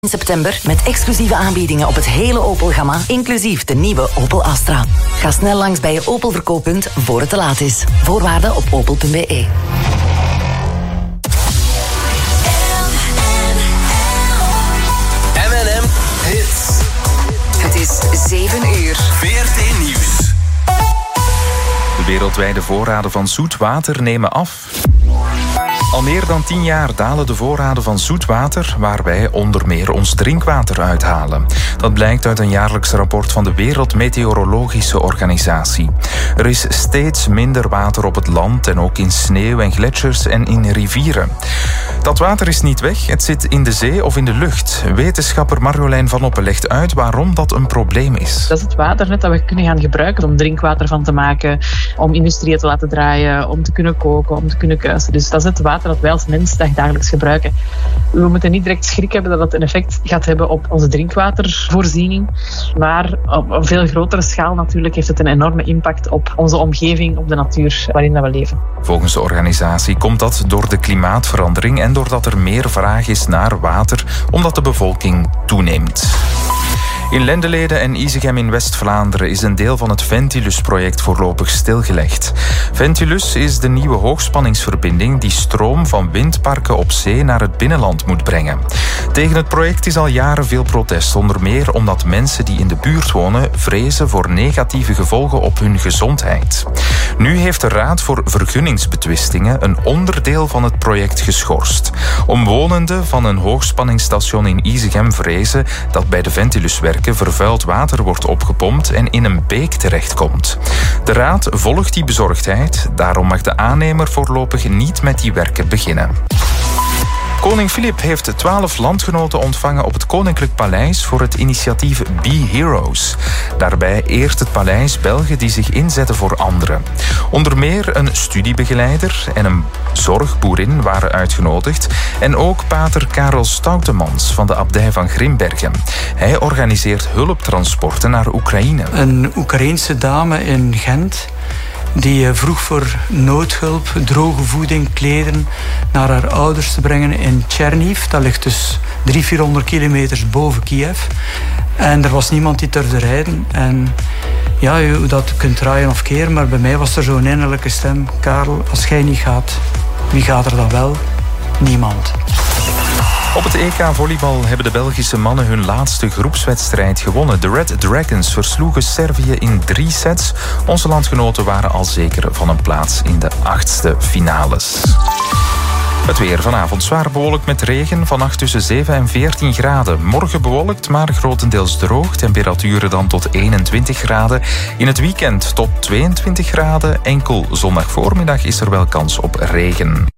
In september met exclusieve aanbiedingen op het hele Opel-gamma, inclusief de nieuwe Opel Astra. Ga snel langs bij je Opel verkooppunt voor het te laat is. Voorwaarden op opel.be. M&M Hits. Het is 7 uur. VRT Nieuws. De wereldwijde voorraden van zoet water nemen af. Al meer dan 10 jaar dalen de voorraden van zoet water, waar wij onder meer ons drinkwater uithalen. Dat blijkt uit een jaarlijks rapport van de Wereldmeteorologische Organisatie. Er is steeds minder water op het land en ook in sneeuw en gletsjers en in rivieren. Dat water is niet weg, het zit in de zee of in de lucht. Wetenschapper Marjolein van Oppen legt uit waarom dat een probleem is. Dat is het waternet dat we kunnen gaan gebruiken om drinkwater van te maken, om industrieën te laten draaien, om te kunnen koken, om te kunnen kuisen. Dus dat is het water dat wij als mens dagelijks gebruiken. We moeten niet direct schrik hebben dat het een effect gaat hebben op onze drinkwatervoorziening. Maar op een veel grotere schaal natuurlijk heeft het een enorme impact op onze omgeving, op de natuur waarin we leven. Volgens de organisatie komt dat door de klimaatverandering en doordat er meer vraag is naar water, omdat de bevolking toeneemt. In Lendelede en Isegem in West-Vlaanderen is een deel van het Ventilus-project voorlopig stilgelegd. Ventilus is de nieuwe hoogspanningsverbinding die stroom van windparken op zee naar het binnenland moet brengen. Tegen het project is al jaren veel protest, onder meer omdat mensen die in de buurt wonen vrezen voor negatieve gevolgen op hun gezondheid. Nu heeft de Raad voor Vergunningsbetwistingen een onderdeel van het project geschorst. Omwonenden van een hoogspanningsstation in Isegem vrezen dat bij de Ventilus-werken vervuild water wordt opgepompt en in een beek terechtkomt. De Raad volgt die bezorgdheid, daarom mag de aannemer voorlopig niet met die werken beginnen. Koning Filip heeft 12 landgenoten ontvangen op het Koninklijk Paleis voor het initiatief Be Heroes. Daarbij eert het paleis Belgen die zich inzetten voor anderen. Onder meer een studiebegeleider en een zorgboerin waren uitgenodigd en ook pater Karel Stoutemans van de abdij van Grimbergen. Hij organiseert hulptransporten naar Oekraïne. Een Oekraïense dame in Gent die vroeg voor noodhulp, droge voeding, kleden naar haar ouders te brengen in Tcherniv. Dat ligt dus 300-400 kilometers boven Kiev. En er was niemand die durfde rijden. En ja, je dat kunt draaien of keren, maar bij mij was er zo'n innerlijke stem. Karel, als jij niet gaat, wie gaat er dan wel? Niemand. Op het EK volleybal hebben de Belgische mannen hun laatste groepswedstrijd gewonnen. De Red Dragons versloegen Servië in 3 sets. Onze landgenoten waren al zeker van een plaats in de 8e finales. Het weer vanavond zwaar bewolkt met regen, vannacht tussen 7 en 14 graden. Morgen bewolkt, maar grotendeels droog. Temperaturen dan tot 21 graden. In het weekend tot 22 graden. Enkel zondag voormiddag is er wel kans op regen.